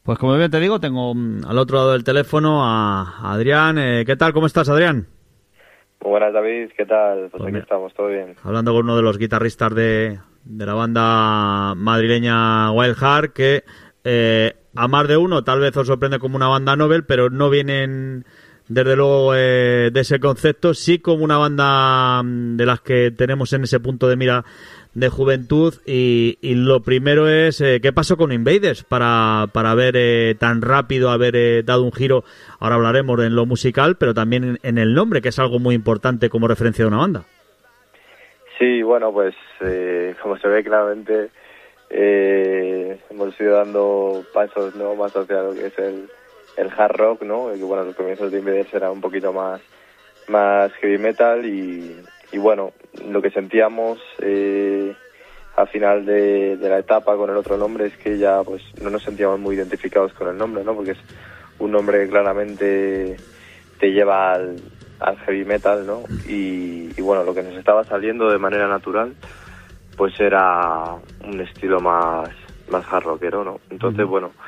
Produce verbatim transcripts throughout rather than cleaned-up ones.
Pues como bien te digo, tengo al otro lado del teléfono a Adrián. Eh, ¿Qué tal? ¿Cómo estás, Adrián? Muy buenas, David. ¿Qué tal? Pues, pues aquí mira, estamos, todo bien. Hablando con uno de los guitarristas de, de la banda madrileña Wild Heart, que eh, a más de uno tal vez os sorprende como una banda Nobel, pero no vienen desde luego eh, de ese concepto, sí como una banda de las que tenemos en ese punto de mira de juventud. Y, y lo primero es eh, ¿qué pasó con Invaders para, para haber eh, tan rápido haber eh, dado un giro? Ahora hablaremos en lo musical, pero también en, en el nombre, que es algo muy importante como referencia de una banda. Sí, bueno, pues eh, como se ve claramente eh, hemos ido dando pasos, ¿no?, más hacia lo que es el, el hard rock, ¿no? Y bueno, los comienzos de Invaders era un poquito más, más heavy metal y, y bueno, lo que sentíamos eh, al final de, de la etapa con el otro nombre es que ya pues no nos sentíamos muy identificados con el nombre, ¿no? Porque es un nombre que claramente te lleva al, al heavy metal, ¿no? Y, y bueno, lo que nos estaba saliendo de manera natural pues era un estilo más, más hard rockero, ¿no? Entonces, uh-huh. bueno,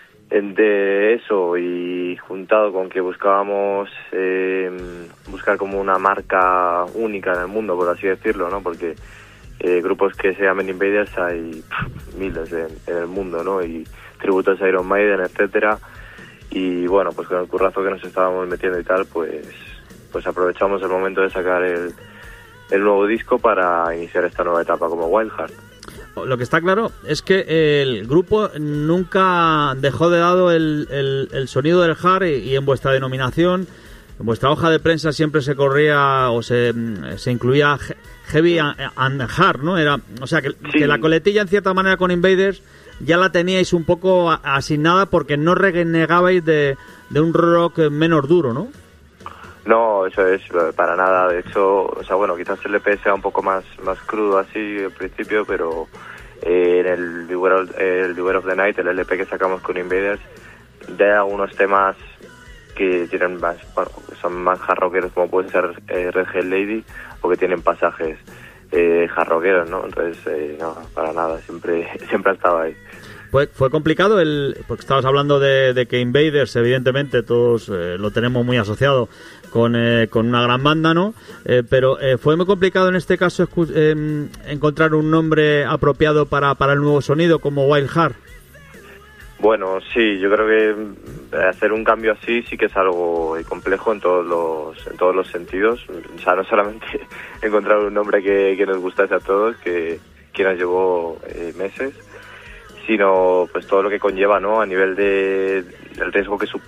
entre eso y juntado con que buscábamos eh, buscar como una marca única en el mundo, por así decirlo, ¿no? Porque eh, grupos que se llamen Invaders hay pff, miles en, en el mundo, ¿no? Y tributos a Iron Maiden, etcétera. Y bueno, pues con el currazo que nos estábamos metiendo y tal, pues pues aprovechamos el momento de sacar el, el nuevo disco para iniciar esta nueva etapa como Wild Heart. Lo que está claro es que el grupo nunca dejó de lado el, el, el sonido del hard y, y en vuestra denominación, en vuestra hoja de prensa siempre se corría o se, se incluía heavy and hard, ¿no? Era, o sea, que, sí. que la coletilla en cierta manera con Invaders ya la teníais un poco asignada porque no renegabais de, de un rock menos duro, ¿no? No, eso es, para nada. De hecho, o sea, bueno, quizás el E P sea un poco más más crudo así al principio, pero eh, en el Beware of, el Beware of the Night, el L P que sacamos con Invaders, de algunos temas que tienen más, bueno, son más hard rockeros, como puede ser eh, Red Hot Lady, o que tienen pasajes eh, hard rockeros, ¿no? Entonces, eh, no, para nada, siempre siempre ha estado ahí. Fue, fue complicado, el porque estabas hablando de, de que Invaders, evidentemente, todos eh, lo tenemos muy asociado con, eh, con una gran banda, ¿no? Eh, pero eh, fue muy complicado en este caso eh, encontrar un nombre apropiado para, para el nuevo sonido como Wild Heart. Bueno, sí, yo creo que hacer un cambio así sí que es algo complejo en todos los en todos los sentidos. O sea, no solamente encontrar un nombre que, que nos gustase a todos, que, que nos llevó eh, meses, sino pues todo lo que conlleva, ¿no? A nivel de el riesgo que supone